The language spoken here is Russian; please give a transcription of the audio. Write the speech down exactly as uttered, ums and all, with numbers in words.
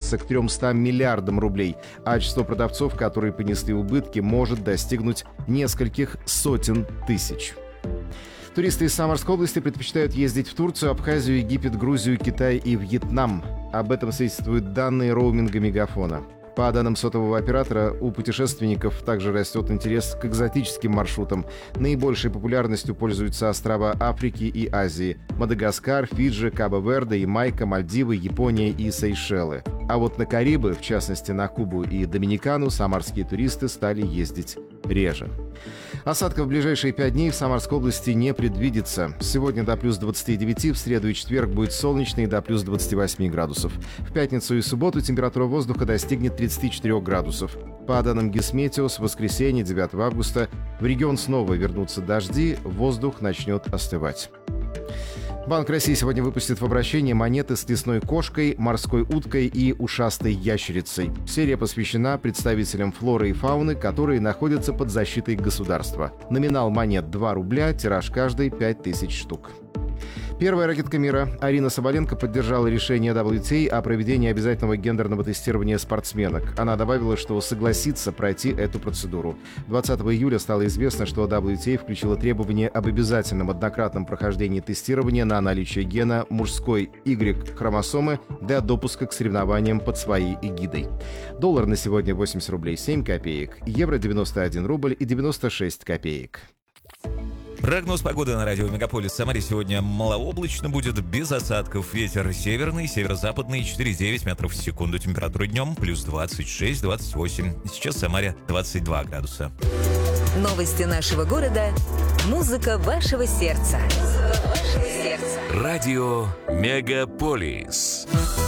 приближается к тремстам миллиардам рублей, а число продавцов, которые понесли убытки, может достигнуть нескольких сотен тысяч. Туристы из Самарской области предпочитают ездить в Турцию, Абхазию, Египет, Грузию, Китай и Вьетнам. Об этом свидетельствуют данные роуминга Мегафона. По данным сотового оператора, у путешественников также растет интерес к экзотическим маршрутам. Наибольшей популярностью пользуются острова Африки и Азии: Мадагаскар, Фиджи, Кабо-Верде, Ямайка, Мальдивы, Япония и Сейшелы. А вот на Карибы, в частности на Кубу и Доминикану, самарские туристы стали ездить реже. Осадков в ближайшие пять дней в Самарской области не предвидится. Сегодня до плюс двадцати девяти, в среду и четверг будет солнечно и до плюс двадцати восьми градусов. В пятницу и субботу температура воздуха достигнет тридцати четырёх градусов. По данным Гисметео, с воскресенья девятого августа в регион снова вернутся дожди, воздух начнет остывать. Банк России сегодня выпустит в обращение монеты с лесной кошкой, морской уткой и ушастой ящерицей. Серия посвящена представителям флоры и фауны, которые находятся под защитой государства. Номинал монет два рубля, тираж каждой пять тысяч штук. Первая ракетка мира Арина Соболенко поддержала решение дабл ю ти эй о проведении обязательного гендерного тестирования спортсменок. Она добавила, что согласится пройти эту процедуру. двадцатого июля стало известно, что дабл ю ти эй включила требование об обязательном однократном прохождении тестирования на наличие гена мужской Y-хромосомы для допуска к соревнованиям под своей эгидой. Доллар на сегодня восемьдесят рублей семь копеек, евро девяносто один рубль и девяносто шесть копеек. Прогноз погоды на радио Мегаполис. В Самаре сегодня малооблачно будет, без осадков. Ветер северный, северо-западный, четыре девять метров в секунду. Температура днем плюс двадцать шесть двадцать восемь. Сейчас в Самаре двадцать два градуса. Новости нашего города. Музыка вашего сердца. Вашего сердца. Радио Мегаполис.